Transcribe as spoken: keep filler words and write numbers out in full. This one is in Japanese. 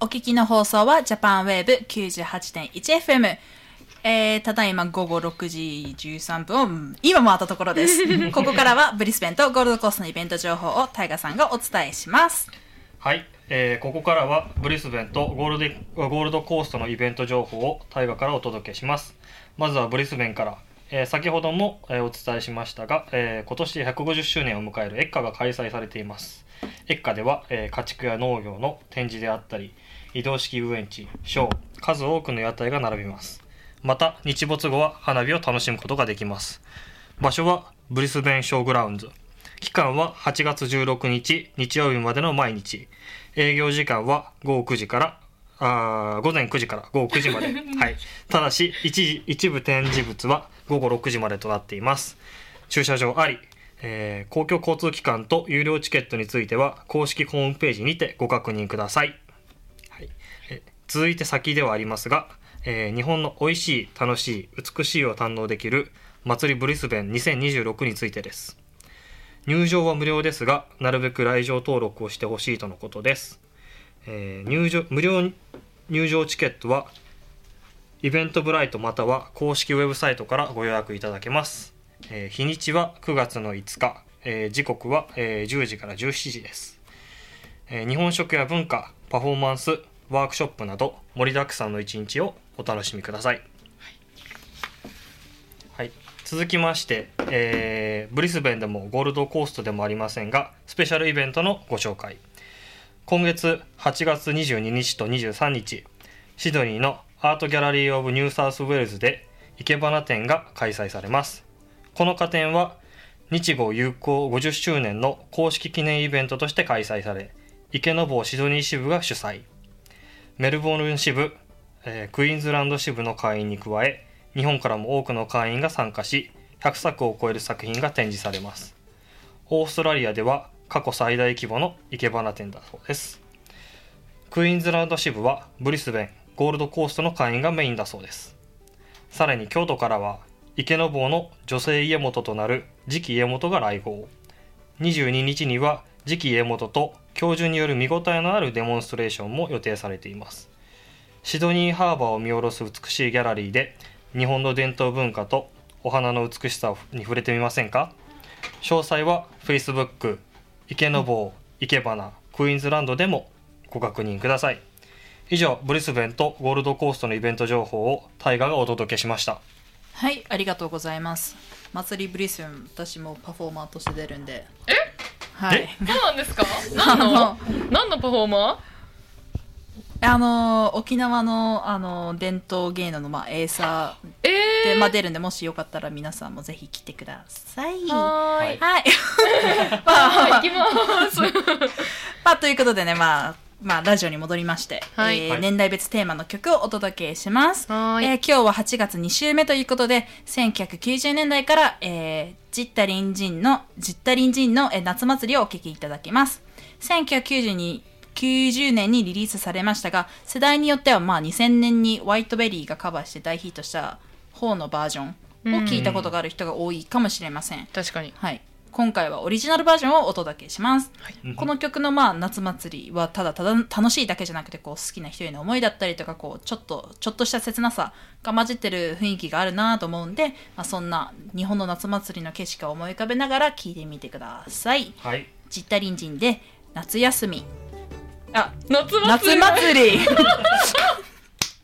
お聞きの放送はジャパンウェーブ きゅうじゅうはちてんいちエフエム、えー、ただいま午後ろくじじゅうさんぷんを今回ったところですここからはブリスベンとゴールドコーストのイベント情報をタイガさんがお伝えします。 はい、えー、ここからはブリスベンとゴールデゴールドコーストのイベント情報をタイガからお届けします。まずはブリスベンから、えー、先ほども、えー、お伝えしましたが、えー、今年ひゃくごじゅっしゅうねんを迎えるエッカが開催されています。エッカでは、えー、家畜や農業の展示であったり、移動式遊園地、ショー、数多くの屋台が並びます。また日没後は花火を楽しむことができます。場所はブリスベンショーグラウンズ。期間ははちがつじゅうろくにち日曜日までの毎日。営業時間は午後くじからあ午前くじから午後くじまで、はい、ただし 一, 一部展示物は午後ろくじまでとなっています。駐車場あり、えー、公共交通機関と有料チケットについては公式ホームページにてご確認ください。はい、え続いて先ではありますが、えー、日本の美味しい、楽しい、美しいを堪能できる祭りブリスベンにせんにじゅうろくについてです。入場は無料ですが、なるべく来場登録をしてほしいとのことです。えー、入場無料入場チケットはイベントブライトまたは公式ウェブサイトからご予約いただけます。えー、日にちはくがつのいつか、えー、時刻は、えー、じゅうじからじゅうしちじです。えー、日本食や文化、パフォーマンス、ワークショップなど盛りだくさんの一日をお楽しみください。はい、はい、続きまして、えー、ブリスベンでもゴールドコーストでもありませんが、スペシャルイベントのご紹介。今月はちがつにじゅうににちとにじゅうさんにち、シドニーのアートギャラリーオブニューサウスウェールズで生け花展が開催されます。この個展は日豪友好ごじゅっしゅうねんの公式記念イベントとして開催され、池坊シドニー支部が主催。メルボルン支部、えー、クイーンズランド支部の会員に加え、日本からも多くの会員が参加し、ひゃくさくを超える作品が展示されます。オーストラリアでは過去最大規模の生け花展だそうです。クイーンズランド支部はブリスベン、ゴールドコーストの会員がメインだそうです。さらに京都からは池坊の女性家元となる次期家元が来訪。にじゅうににちには次期家元と教授による見応えのあるデモンストレーションも予定されています。シドニーハーバーを見下ろす美しいギャラリーで日本の伝統文化とお花の美しさに触れてみませんか。詳細は Facebook 池坊、生け花、クイーンズランドでもご確認ください。以上、ブリスベンとゴールドコーストのイベント情報をタイガがお届けしました。 はい、ありがとうございます。祭りブリスベン、私もパフォーマーとして出るんで。 えはい、 そうなんですか。何の何のパフォーマー。 あの沖縄の、あの伝統芸能の、まあ、エーサーで、 えーまあ、出るんで、もしよかったら皆さんもぜひ来てください。 はーい、 はいまあ、行きますまあ、ということでね、まあまあ、ラジオに戻りまして、 はいえー、年代別テーマの曲をお届けします。 はい、 えー、今日ははちがつにしゅうめということで、せんきゅうひゃくきゅうじゅうねんだいから、えー、ジッタリンジンのジッタリンジンの、えー、夏祭りをお聴きいただきます。せんきゅうひゃくきゅうじゅうにきゅうじゅうねんにリリースされましたが、世代によってはまあにせんねんにホワイトベリーがカバーして大ヒットした方のバージョンを聞いたことがある人が多いかもしれません。 確かに。 はい、今回はオリジナルバージョンをお届けします。はい、この曲のまあ夏祭りはただただ楽しいだけじゃなくて、こう好きな人への思いだったりとか、こうちょっとちょっとした切なさが混じってる雰囲気があるなと思うんで、まあ、そんな日本の夏祭りの景色を思い浮かべながら聴いてみてください。 はい、 ジッタリンジンで夏休み。あ、 夏祭り夏祭り